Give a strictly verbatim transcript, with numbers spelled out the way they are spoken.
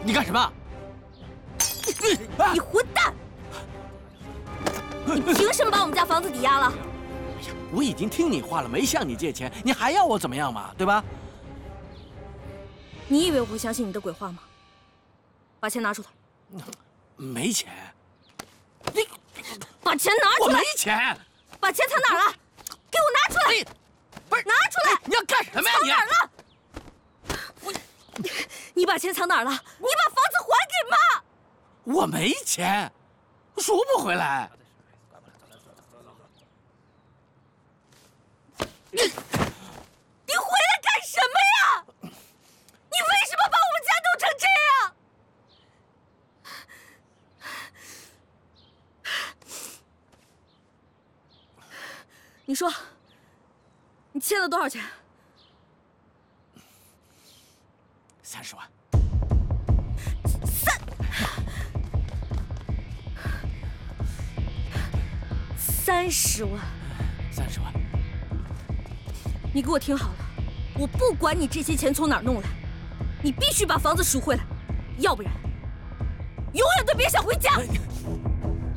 你干什么？ 你混蛋！你凭什么把我们家房子抵押了？ 哎呀，我已经听你话了，没向你借钱，你还要我怎么样嘛？对吧？ 你以为我会相信你的鬼话吗？把钱拿出来。 没钱。你把钱拿出来！ 我没钱。 把钱藏哪儿了？给我拿出来！ 不是， 拿出来！ 你要干什么呀？ 藏哪儿了？我，你把钱藏哪儿了？你把房子还给妈！ 我没钱，赎不回来。 你，你回来干什么呀？你为什么把我们家弄成这样？你说，你欠了多少钱？ 三十万。 三三十万。 三十万。 你给我听好了，我不管你这些钱从哪儿弄来，你必须把房子赎回来，要不然永远都别想回家。 哎